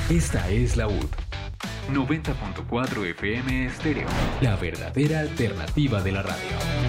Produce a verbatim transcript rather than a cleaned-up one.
Esta es la U D noventa punto cuatro F M Estéreo, la verdadera alternativa de la radio.